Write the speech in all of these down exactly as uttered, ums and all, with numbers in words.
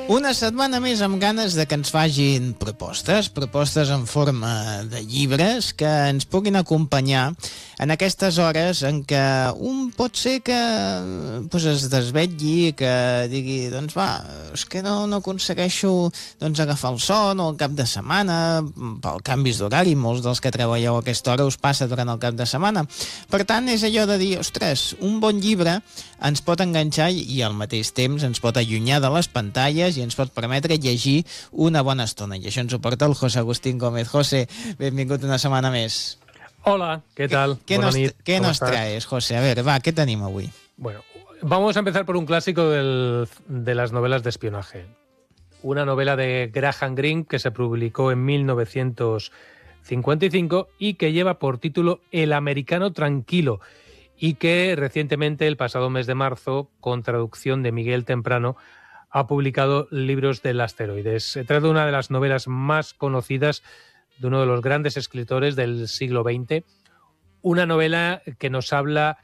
Una setmana més amb ganes de que ens fagin propostes, propostes en forma de llibres que ens puguin acompanyar en aquestes hores en què un pot ser que pues, es desvetlli, que digui, doncs va, és que no, no aconsegueixo doncs, agafar el son o el cap de setmana, pel canvis d'horari, molts dels que treballeu a aquesta hora us passa durant el cap de setmana. Per tant, és allò de dir, ostres, un bon llibre ens pot enganxar i al mateix temps ens pot allunyar de les pantalles i ens pot permetre llegir una bona estona. I això ens ho porta el José Agustín Gómez. José, benvingut una setmana més. Hola, ¿qué tal? ¿Qué, nos, ¿qué nos traes, José? A ver, va, ¿qué te anima hoy? Bueno, vamos a empezar por un clásico del, de las novelas de espionaje. Una novela de Graham Greene que se publicó en mil novecientos cincuenta y cinco y que lleva por título El americano tranquilo y que recientemente, el pasado mes de marzo, con traducción de Miguel Temprano, ha publicado Libros del asteroide. Se trata de una de las novelas más conocidas de uno de los grandes escritores del siglo veinte, una novela que nos habla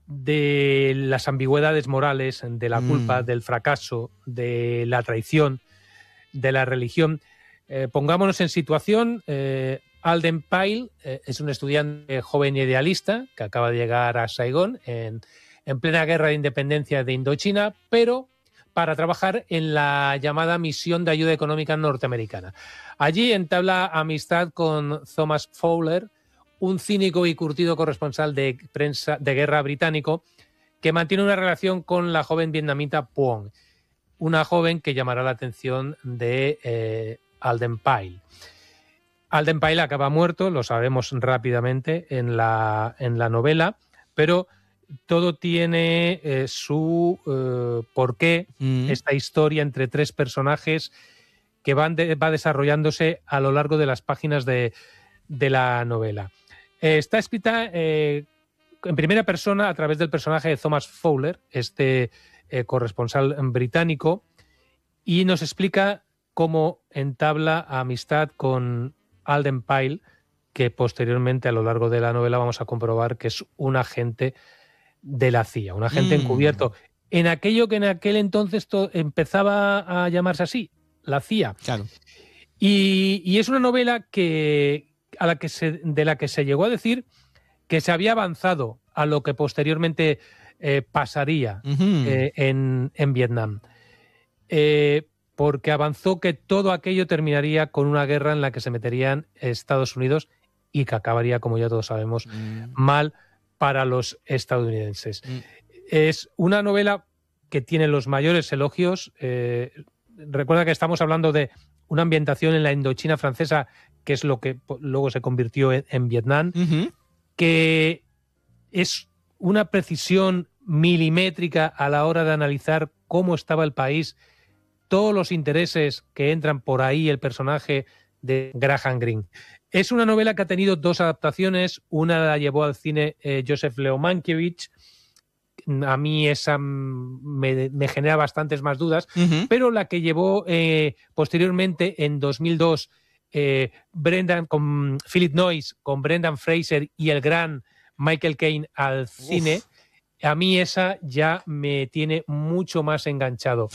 de las ambigüedades morales, de la culpa, mm. del fracaso, de la traición, de la religión. Eh, pongámonos en situación, eh, Alden Pyle eh, es un estudiante joven y idealista que acaba de llegar a Saigón en, en plena guerra de independencia de Indochina, pero para trabajar en la llamada Misión de Ayuda Económica Norteamericana. Allí entabla amistad con Thomas Fowler, un cínico y curtido corresponsal de prensa de guerra británico que mantiene una relación con la joven vietnamita Puong, una joven que llamará la atención de eh, Alden Pyle. Alden Pyle acaba muerto, lo sabemos rápidamente en la, en la novela, pero todo tiene eh, su eh, porqué, mm. esta historia entre tres personajes que van de, va desarrollándose a lo largo de las páginas de, de la novela. Eh, está escrita eh, en primera persona a través del personaje de Thomas Fowler, este eh, corresponsal británico, y nos explica cómo entabla amistad con Alden Pyle, que posteriormente a lo largo de la novela vamos a comprobar que es un agente de la C I A, un agente mm. encubierto en aquello que en aquel entonces to- empezaba a llamarse así, la C I A. Claro. Y, y es una novela que, a la que se, de la que se llegó a decir que se había avanzado a lo que posteriormente eh, pasaría uh-huh. eh, en, en Vietnam. Eh, porque avanzó que todo aquello terminaría con una guerra en la que se meterían Estados Unidos y que acabaría, como ya todos sabemos, mm. mal para los estadounidenses. Mm. Es una novela que tiene los mayores elogios. Eh, recuerda que estamos hablando de una ambientación en la Indochina francesa, que es lo que luego se convirtió en, en Vietnam, uh-huh. que es una precisión milimétrica a la hora de analizar cómo estaba el país, todos los intereses que entran por ahí el personaje de Graham Greene. Es una novela que ha tenido dos adaptaciones. Una la llevó al cine eh, Joseph Leo Mankiewicz. A mí esa me, me genera bastantes más dudas, uh-huh. pero la que llevó eh, posteriormente en dos mil dos eh, Brendan, con Philip Noyce, con Brendan Fraser y el gran Michael Caine al Uf. cine, a mí esa ya me tiene mucho más enganchado.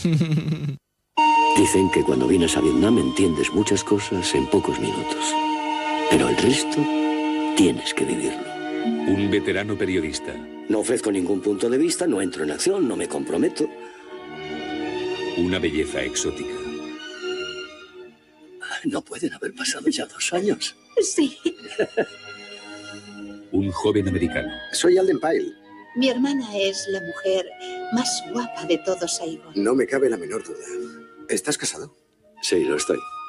Dicen que cuando vienes a Vietnam entiendes muchas cosas en pocos minutos. Pero el resto tienes que vivirlo. Un veterano periodista. No ofrezco ningún punto de vista, no entro en acción, no me comprometo. Una belleza exótica. No pueden haber pasado ya dos años. Sí. Un joven americano. Soy Alden Pyle. Mi hermana es la mujer más guapa de todo Saigón. No me cabe la menor duda. ¿Estás casado? Sí, lo estoy.